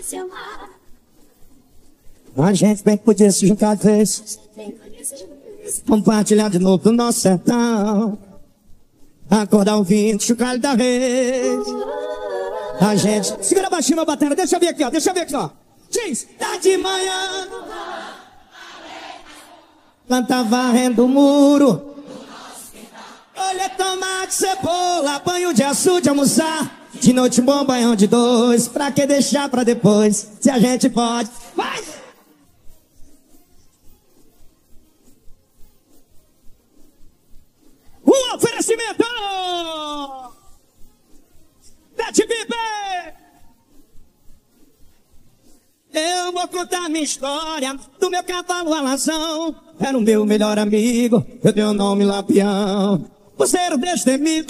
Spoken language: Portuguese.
A gente bem que podia se juntar às vezes, compartilhar de novo do nosso sertão, acordar ouvindo chocalho da rede. A gente... Segura baixinho meu batera, deixa eu ver aqui, ó, deixa eu ver aqui, ó. Diz, tá de manhã, planta varrendo o muro, olha tomate, cebola, banho de açúcar de almoçar. De noite um bom banhão de dois, pra que deixar pra depois, se a gente pode. Vai! Um oferecimento da TVB. Eu vou contar minha história do meu cavalo alazão. Era o meu melhor amigo, eu dei o nome Lampião. Por ser o destemido